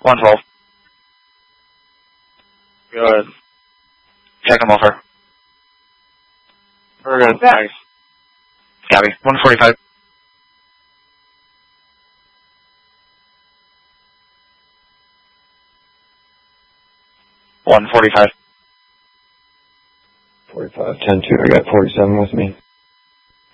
112. Good. Check him over. We're good. Thanks. Copy. 145. 145. 45, 10-2. I got 47 with me.